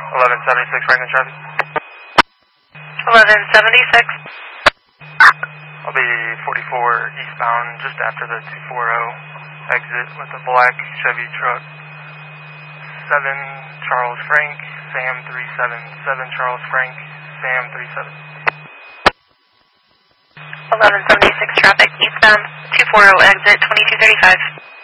1176 Franklin traffic. 1176. I'll be 44 eastbound just after the 240 exit with a black Chevy truck. 7 Charles Frank, Sam 37. 7 Charles Frank, Sam 37. 1176 traffic eastbound 240 exit 2235.